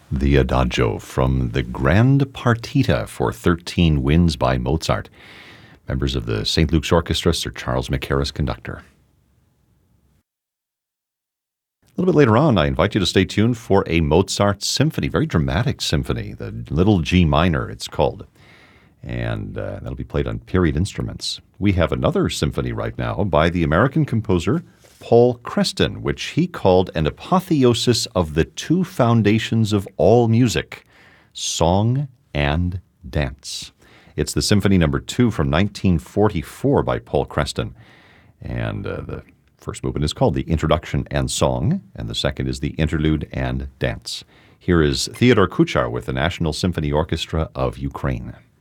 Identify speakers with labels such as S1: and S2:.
S1: The Adagio from the Grand Partita for 13 Winds by Mozart. Members of the St. Luke's Orchestra, Sir Charles Mackerras, conductor. A little bit later on, I invite you to stay tuned for a Mozart symphony, very dramatic symphony, the Little G Minor it's called. And that'll be played on period instruments. We have another symphony right now by the American composer Paul Creston, which he called an apotheosis of the two foundations of all music, song and dance. It's the Symphony No. 2 from 1944 by Paul Creston. And the first movement is called the Introduction and Song, and the second is the Interlude and Dance. Here is Theodore Kuchar with the National Symphony Orchestra of Ukraine.